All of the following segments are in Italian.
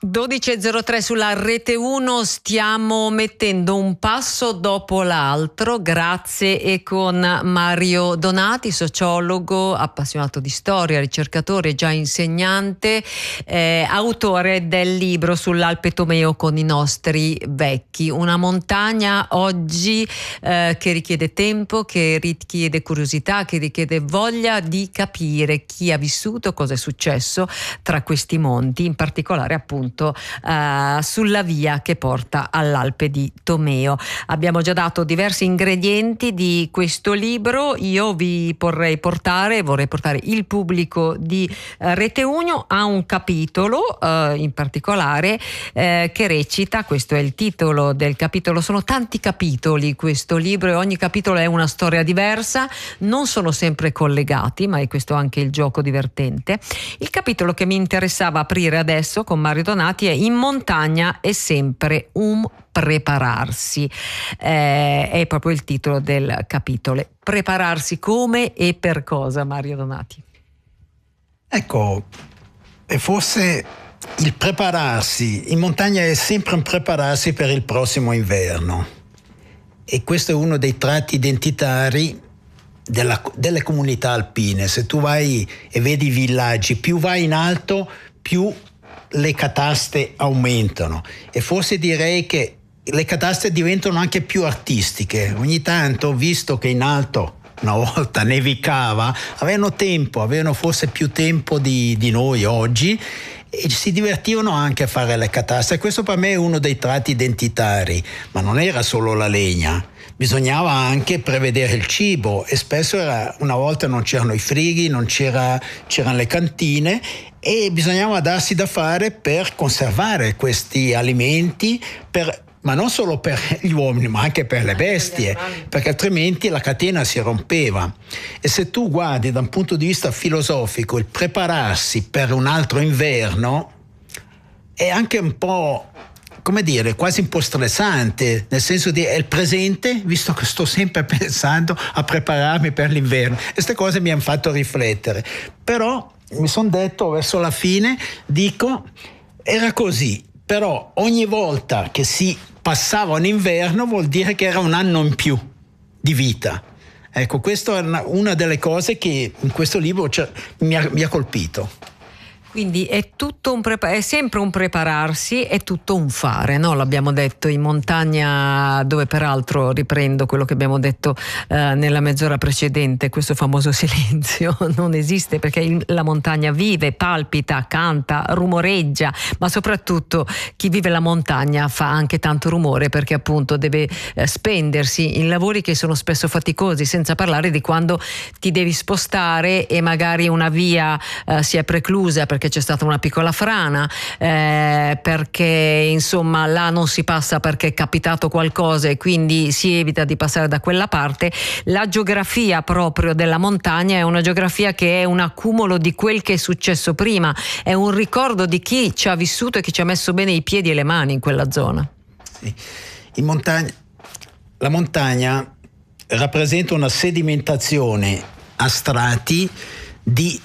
12.03 sulla Rete 1, stiamo mettendo un passo dopo l'altro grazie e con Mario Donati, sociologo, appassionato di storia, ricercatore, già insegnante, autore del libro sull'Alpe Tomeo con i nostri vecchi, una montagna oggi che richiede tempo, che richiede curiosità, che richiede voglia di capire chi ha vissuto, cosa è successo tra questi monti, in particolare appunto sulla via che porta all'Alpe di Tomeo. Abbiamo già dato diversi ingredienti di questo libro. Io vorrei portare il pubblico di Rete 1 a un capitolo in particolare che recita, questo è il titolo del capitolo, sono tanti capitoli questo libro e ogni capitolo è una storia diversa, non sono sempre collegati, ma è questo anche il gioco divertente. Il capitolo che mi interessava aprire adesso con Mario Donati è In montagna è sempre un prepararsi, è proprio il titolo del capitolo. Prepararsi come e per cosa, Mario Donati? Ecco, forse il prepararsi in montagna è sempre un prepararsi per il prossimo inverno, e questo è uno dei tratti identitari delle comunità alpine. Se tu vai e vedi i villaggi, più vai in alto, più le cataste aumentano, e forse direi che le cataste diventano anche più artistiche. Ogni tanto ho visto che in alto una volta nevicava, avevano forse più tempo di noi oggi, e si divertivano anche a fare le cataste. Questo per me è uno dei tratti identitari, ma non era solo la legna. Bisognava anche prevedere il cibo, e spesso una volta non c'erano i frighi, c'erano le cantine, e bisognava darsi da fare per conservare questi alimenti, ma non solo per gli uomini, ma anche per le bestie, perché altrimenti la catena si rompeva. E se tu guardi da un punto di vista filosofico il prepararsi per un altro inverno, è anche un po', come dire, quasi un po' stressante, nel senso di è il presente, visto che sto sempre pensando a prepararmi per l'inverno. E queste cose mi hanno fatto riflettere. Però mi sono detto, verso la fine, era così, però ogni volta che si passava un inverno vuol dire che era un anno in più di vita. Ecco, questa è una delle cose che in questo libro mi ha colpito. Quindi è tutto è sempre un prepararsi, è tutto un fare, no? L'abbiamo detto in montagna, dove peraltro riprendo quello che abbiamo detto nella mezz'ora precedente, questo famoso silenzio non esiste, perché la montagna vive, palpita, canta, rumoreggia, ma soprattutto chi vive la montagna fa anche tanto rumore, perché appunto deve spendersi in lavori che sono spesso faticosi, senza parlare di quando ti devi spostare e magari una via si è preclusa perché c'è stata una piccola frana, perché insomma là non si passa perché è capitato qualcosa e quindi si evita di passare da quella parte. La geografia proprio della montagna è una geografia che è un accumulo di quel che è successo prima, è un ricordo di chi ci ha vissuto e chi ci ha messo bene i piedi e le mani in quella zona. Sì. La montagna rappresenta una sedimentazione a strati di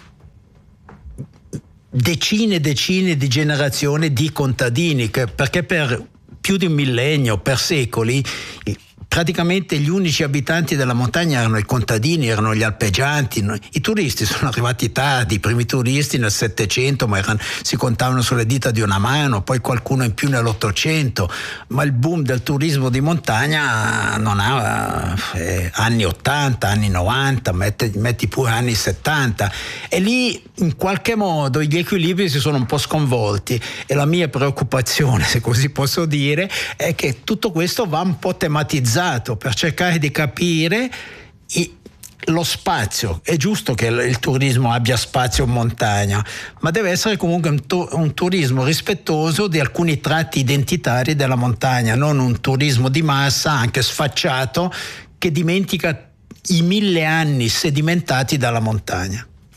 decine e decine di generazioni di contadini, perché per più di un millennio, per secoli, praticamente gli unici abitanti della montagna erano i contadini, erano gli alpeggianti. I turisti sono arrivati tardi, i primi turisti nel Settecento, ma si contavano sulle dita di una mano, poi qualcuno in più nell'Ottocento, ma il boom del turismo di montagna non ha anni 80, anni 90, metti pure anni 70, e lì in qualche modo gli equilibri si sono un po' sconvolti, e la mia preoccupazione, se così posso dire, è che tutto questo va un po' tematizzato per cercare di capire lo spazio. È giusto che il turismo abbia spazio in montagna, ma deve essere comunque un turismo rispettoso di alcuni tratti identitari della montagna, non un turismo di massa anche sfacciato che dimentica i 1000 anni sedimentati dalla montagna.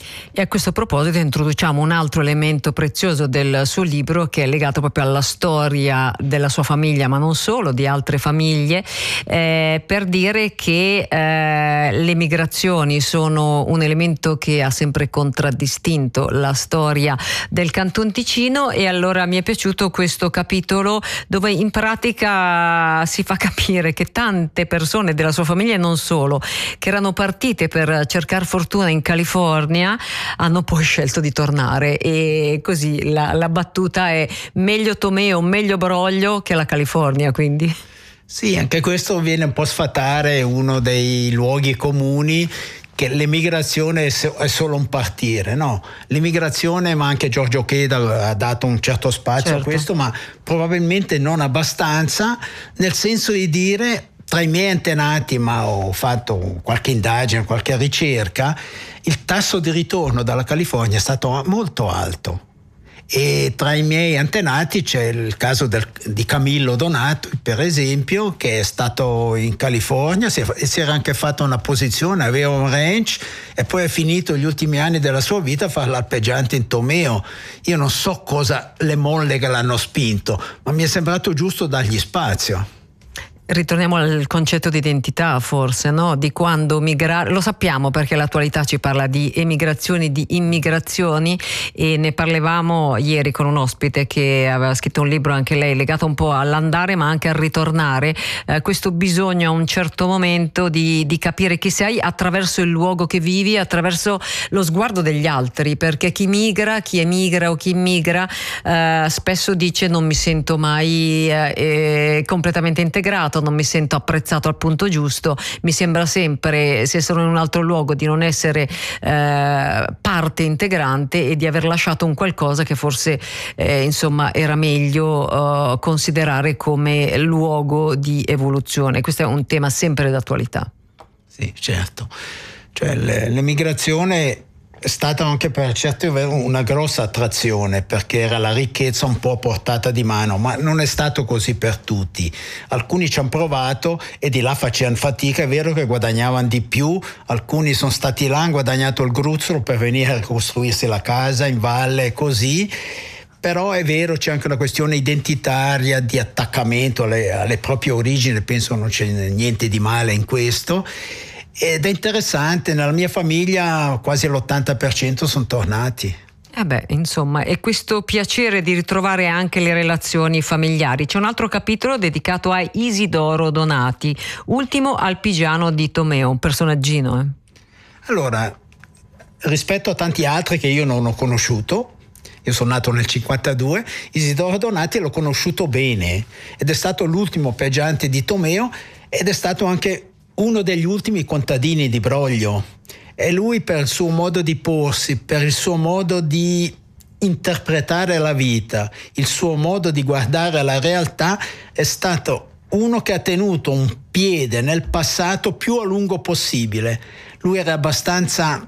E a questo proposito introduciamo un altro elemento prezioso del suo libro, che è legato proprio alla storia della sua famiglia, ma non solo, di altre famiglie, per dire che le migrazioni sono un elemento che ha sempre contraddistinto la storia del Canton Ticino. E allora mi è piaciuto questo capitolo dove in pratica si fa capire che tante persone della sua famiglia, e non solo, che erano partite per cercare fortuna in California, hanno poi scelto di tornare, e così la battuta è: meglio Tomeo, meglio Broglio che la California, quindi. Sì, anche questo viene un po' sfatare uno dei luoghi comuni, che l'emigrazione è solo un partire, no? L'emigrazione, ma anche Giorgio Cheda ha dato un certo spazio a questo, ma probabilmente non abbastanza, nel senso di dire, tra i miei antenati, ma ho fatto qualche indagine, qualche ricerca, il tasso di ritorno dalla California è stato molto alto. E tra i miei antenati c'è il caso di Camillo Donato, per esempio, che è stato in California, si era anche fatto una posizione, aveva un ranch, e poi è finito gli ultimi anni della sua vita a fare l'alpeggiante in Tomeo. Io non so cosa le molle che l'hanno spinto, ma mi è sembrato giusto dargli spazio. Ritorniamo al concetto di identità, forse, no? Di quando migrare, lo sappiamo perché l'attualità ci parla di emigrazioni, di immigrazioni, e ne parlavamo ieri con un ospite che aveva scritto un libro, anche lei, legato un po' all'andare ma anche al ritornare, questo bisogno a un certo momento di capire chi sei attraverso il luogo che vivi, attraverso lo sguardo degli altri, perché chi emigra o chi immigra spesso dice: non mi sento mai completamente integrato, non mi sento apprezzato al punto giusto, mi sembra sempre, se sono in un altro luogo, di non essere parte integrante e di aver lasciato un qualcosa che forse insomma era meglio considerare come luogo di evoluzione. Questo è un tema sempre d'attualità. Sì, certo, cioè l'emigrazione è stata anche per certi versi una grossa attrazione, perché era la ricchezza un po' a portata di mano, ma non è stato così per tutti. Alcuni ci hanno provato e di là facevano fatica, è vero che guadagnavano di più, alcuni sono stati là, hanno guadagnato il gruzzolo per venire a costruirsi la casa in valle e così. Però è vero, c'è anche una questione identitaria, di attaccamento alle proprie origini, penso non c'è niente di male in questo. Ed è interessante, nella mia famiglia quasi l'80% sono tornati. Insomma, e questo piacere di ritrovare anche le relazioni familiari. C'è un altro capitolo dedicato a Isidoro Donati, ultimo alpigiano di Tomeo, un personaggino. Allora, rispetto a tanti altri che io non ho conosciuto, io sono nato nel 52, Isidoro Donati l'ho conosciuto bene, ed è stato l'ultimo alpeggiante di Tomeo, ed è stato anche uno degli ultimi contadini di Broglio. E lui, per il suo modo di porsi, per il suo modo di interpretare la vita, il suo modo di guardare la realtà, è stato uno che ha tenuto un piede nel passato più a lungo possibile. Lui era abbastanza...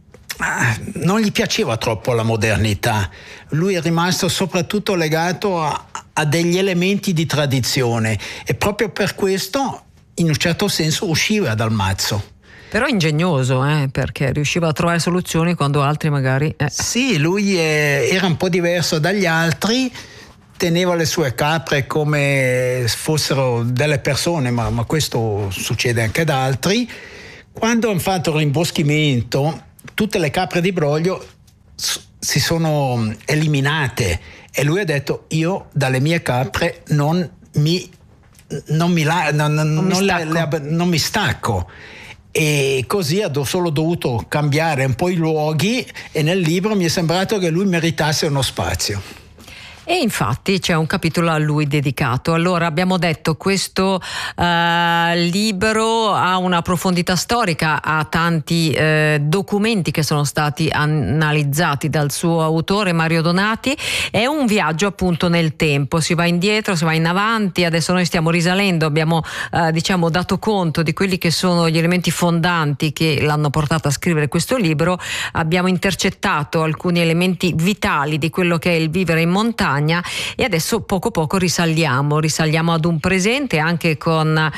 non gli piaceva troppo la modernità. Lui è rimasto soprattutto legato a degli elementi di tradizione, e proprio per questo, in un certo senso, usciva dal mazzo. Però ingegnoso, perché riusciva a trovare soluzioni quando altri magari... Sì, lui era un po' diverso dagli altri, teneva le sue capre come fossero delle persone, ma questo succede anche ad altri. Quando hanno fatto il rimboschimento, tutte le capre di Broglio si sono eliminate, e lui ha detto: io dalle mie capre non mi stacco. E così ha solo dovuto cambiare un po' i luoghi, e nel libro mi è sembrato che lui meritasse uno spazio. E infatti c'è un capitolo a lui dedicato. Allora, abbiamo detto, questo libro ha una profondità storica, ha tanti documenti che sono stati analizzati dal suo autore Mario Donati. È un viaggio appunto nel tempo, si va indietro, si va in avanti. Adesso noi stiamo risalendo, abbiamo dato conto di quelli che sono gli elementi fondanti che l'hanno portato a scrivere questo libro. Abbiamo intercettato alcuni elementi vitali di quello che è il vivere in montagna, montagna, e adesso poco poco risaliamo ad un presente, anche con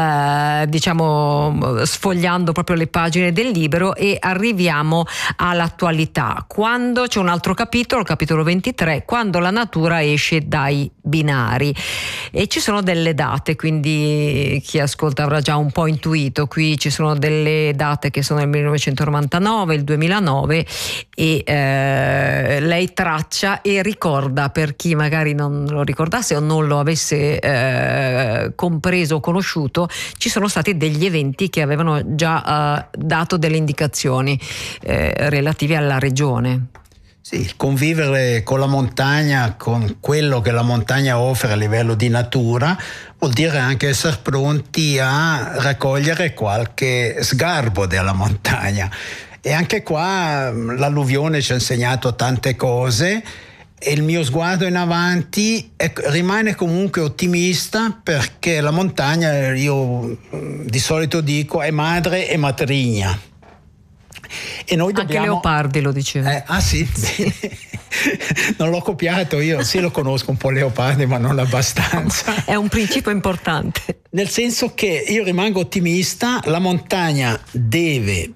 sfogliando proprio le pagine del libro, e arriviamo all'attualità, quando c'è un altro capitolo, il capitolo 23, quando la natura esce dai binari, e ci sono delle date, quindi chi ascolta avrà già un po' intuito. Qui ci sono delle date che sono il 1999, il 2009, e lei traccia e ricorda, per chi magari non lo ricordasse o non lo avesse compreso o conosciuto, ci sono stati degli eventi che avevano già dato delle indicazioni relative alla regione. Sì, il convivere con la montagna, con quello che la montagna offre a livello di natura, vuol dire anche essere pronti a raccogliere qualche sgarbo della montagna. E anche qua l'alluvione ci ha insegnato tante cose, e il mio sguardo in avanti rimane comunque ottimista, perché la montagna, io di solito dico, è madre e matrigna. E noi dobbiamo... Anche Leopardi lo diceva. Sì? Non l'ho copiato io, sì, lo conosco un po' Leopardi, ma non abbastanza. È un principio importante. Nel senso che io rimango ottimista, la montagna deve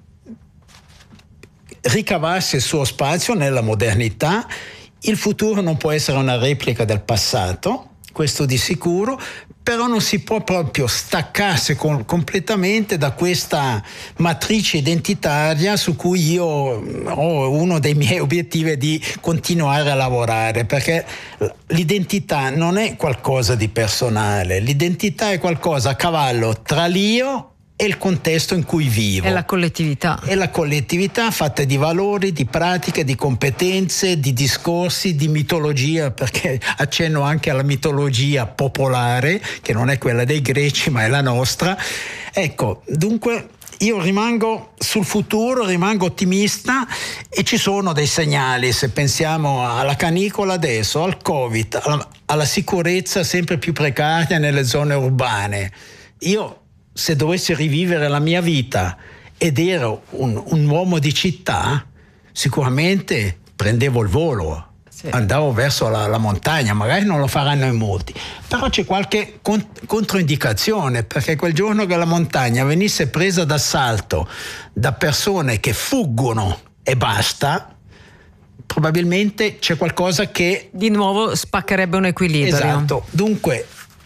ricavarsi il suo spazio nella modernità, il futuro non può essere una replica del passato, questo di sicuro, però non si può proprio staccarsi completamente da questa matrice identitaria su cui io ho uno dei miei obiettivi è di continuare a lavorare, perché l'identità non è qualcosa di personale, l'identità è qualcosa a cavallo tra l'io e il contesto in cui vivo. È la collettività. È la collettività fatta di valori, di pratiche, di competenze, di discorsi, di mitologia, perché accenno anche alla mitologia popolare, che non è quella dei greci, ma è la nostra. Ecco, dunque io rimango sul futuro, rimango ottimista, e ci sono dei segnali, se pensiamo alla canicola adesso, al Covid, alla sicurezza sempre più precaria nelle zone urbane. Io, se dovessi rivivere la mia vita ed ero un uomo di città, sicuramente prendevo il volo, andavo verso la montagna, magari non lo faranno in molti, però c'è qualche controindicazione, perché quel giorno che la montagna venisse presa d'assalto da persone che fuggono e basta, probabilmente c'è qualcosa che... Di nuovo spaccherebbe un equilibrio. Esatto, dunque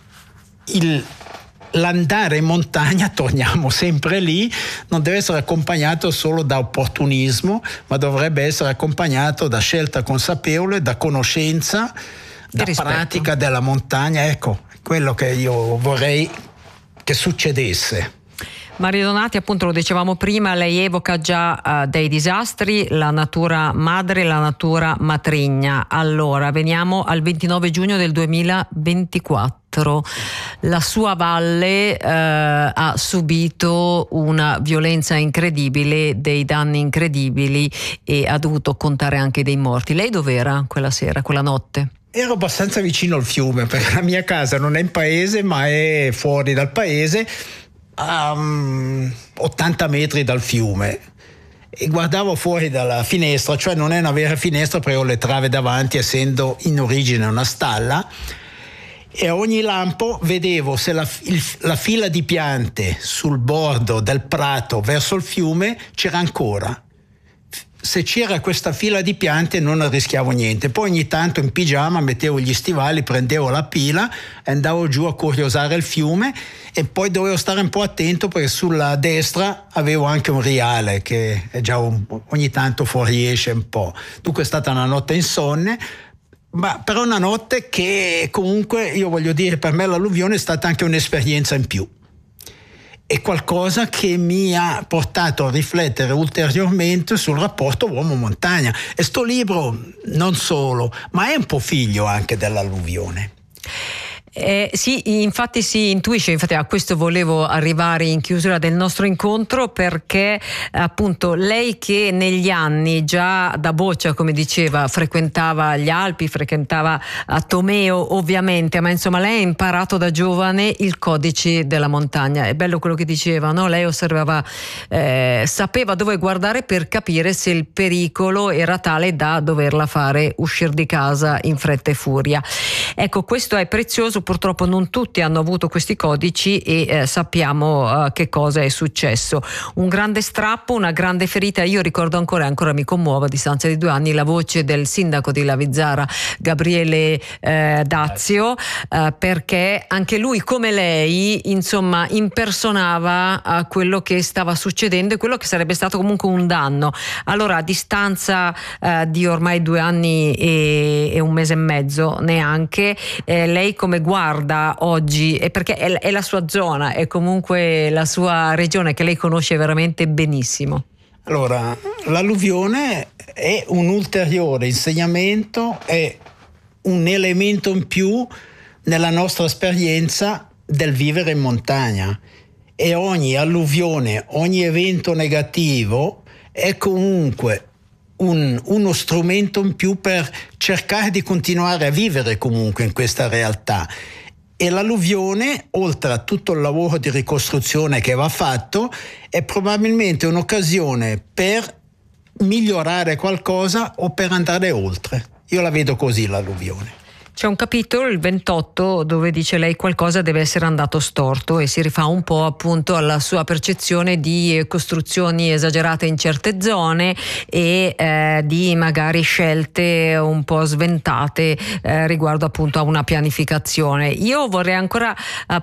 l'andare in montagna, torniamo sempre lì, non deve essere accompagnato solo da opportunismo, ma dovrebbe essere accompagnato da scelta consapevole, da conoscenza, da pratica della montagna. Ecco, quello che io vorrei che succedesse. Mario Donati, appunto, lo dicevamo prima, lei evoca già dei disastri, la natura madre e la natura matrigna. Allora, veniamo al 29 giugno del 2024. La sua valle ha subito una violenza incredibile, dei danni incredibili, e ha dovuto contare anche dei morti. Lei dov'era quella sera, quella notte? Ero abbastanza vicino al fiume, perché la mia casa non è in paese, ma è fuori dal paese, a 80 metri dal fiume, e guardavo fuori dalla finestra, cioè non è una vera finestra perché ho le trave davanti, essendo in origine una stalla, e a ogni lampo vedevo se la fila di piante sul bordo del prato verso il fiume c'era ancora. Se c'era questa fila di piante non rischiavo niente, poi ogni tanto in pigiama mettevo gli stivali, prendevo la pila e andavo giù a curiosare il fiume, e poi dovevo stare un po' attento perché sulla destra avevo anche un riale che è già ogni tanto fuoriesce un po'. Dunque è stata una notte insonne, ma però una notte che comunque, io voglio dire, per me l'alluvione è stata anche un'esperienza in più. È qualcosa che mi ha portato a riflettere ulteriormente sul rapporto uomo-montagna. E sto libro non solo, ma è un po' figlio anche dell'alluvione. Sì, infatti si intuisce, infatti a questo volevo arrivare in chiusura del nostro incontro, perché appunto lei che negli anni già da boccia, come diceva, frequentava gli Alpi, frequentava a Tomeo ovviamente, ma insomma lei ha imparato da giovane il codice della montagna. È bello quello che diceva, no? Lei osservava, sapeva dove guardare per capire se il pericolo era tale da doverla fare uscire di casa in fretta e furia. Ecco, questo è prezioso. Purtroppo non tutti hanno avuto questi codici e sappiamo che cosa è successo. Un grande strappo, una grande ferita. Io ricordo ancora mi commuovo a distanza di 2 anni la voce del sindaco di Lavizzara, Gabriele Dazio, perché anche lui, come lei, insomma, impersonava quello che stava succedendo e quello che sarebbe stato comunque un danno. Allora, a distanza di ormai 2 anni e 1 mese e mezzo neanche, lei come guarda oggi, perché è la sua zona, è comunque la sua regione che lei conosce veramente benissimo. Allora, l'alluvione è un ulteriore insegnamento, è un elemento in più nella nostra esperienza del vivere in montagna, e ogni alluvione, ogni evento negativo è comunque uno strumento in più per cercare di continuare a vivere comunque in questa realtà. E l'alluvione, oltre a tutto il lavoro di ricostruzione che va fatto, è probabilmente un'occasione per migliorare qualcosa o per andare oltre. Io la vedo così, l'alluvione. C'è un capitolo, il 28, dove dice lei qualcosa deve essere andato storto, e si rifà un po' appunto alla sua percezione di costruzioni esagerate in certe zone e di magari scelte un po' sventate riguardo appunto a una pianificazione. Io vorrei ancora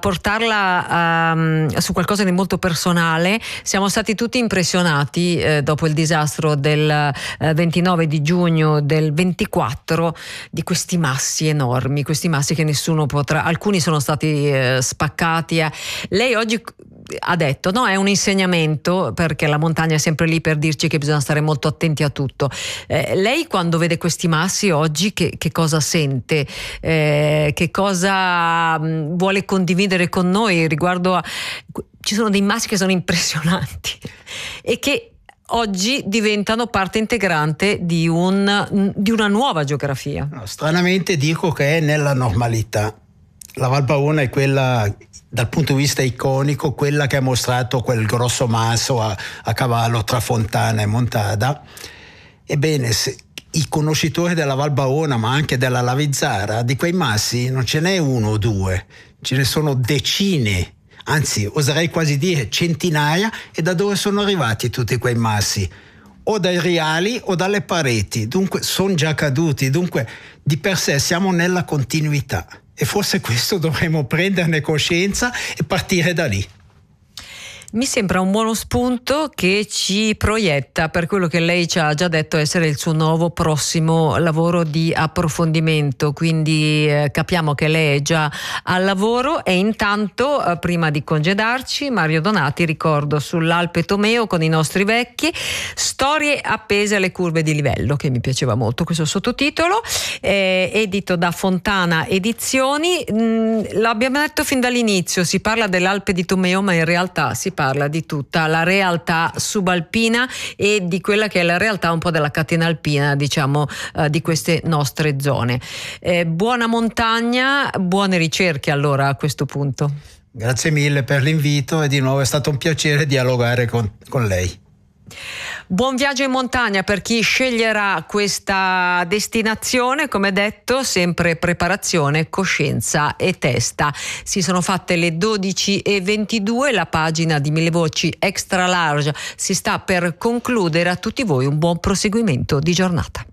portarla su qualcosa di molto personale. Siamo stati tutti impressionati dopo il disastro del 29 di giugno del 24 di questi massi enormi, questi massi che nessuno potrà, alcuni sono stati spaccati. Lei oggi ha detto, no, è un insegnamento, perché la montagna è sempre lì per dirci che bisogna stare molto attenti a tutto. Lei quando vede questi massi oggi che cosa sente? Che cosa vuole condividere con noi riguardo a... Ci sono dei massi che sono impressionanti e che oggi diventano parte integrante di una nuova geografia. No, stranamente dico che è nella normalità. La Val Baona è quella, dal punto di vista iconico, quella che ha mostrato quel grosso masso a cavallo tra Fontana e Montada. Ebbene, i conoscitori della Val Baona, ma anche della Lavizzara, di quei massi non ce n'è 1 o 2, ce ne sono decine. Anzi, oserei quasi dire centinaia. E da dove sono arrivati tutti quei massi? O dai riali o dalle pareti, dunque sono già caduti, dunque di per sé siamo nella continuità, e forse questo dovremmo prenderne coscienza e partire da lì. Mi sembra un buono spunto che ci proietta per quello che lei ci ha già detto essere il suo nuovo prossimo lavoro di approfondimento, quindi capiamo che lei è già al lavoro. E intanto, prima di congedarci, Mario Donati, ricordo sull'Alpe Tomeo con i nostri vecchi, storie appese alle curve di livello, che mi piaceva molto questo sottotitolo, edito da Fontana Edizioni. L'abbiamo detto fin dall'inizio, si parla dell'Alpe di Tomeo, ma in realtà si parla di tutta la realtà subalpina e di quella che è la realtà un po' della catena alpina, diciamo, di queste nostre zone. Buona montagna, buone ricerche allora a questo punto. Grazie mille per l'invito, e di nuovo è stato un piacere dialogare con lei. Buon viaggio in montagna per chi sceglierà questa destinazione. Come detto, sempre preparazione, coscienza e testa. Si sono fatte le 12:22, la pagina di Mille Voci Extra Large si sta per concludere. A tutti voi un buon proseguimento di giornata.